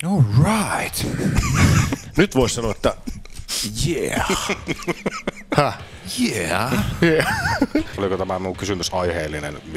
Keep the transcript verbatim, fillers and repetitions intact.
All right. Nyt voisi sanoa, että yeah. Häh? Yeah. Yeah. Oliko tämä mun kysymys aiheellinen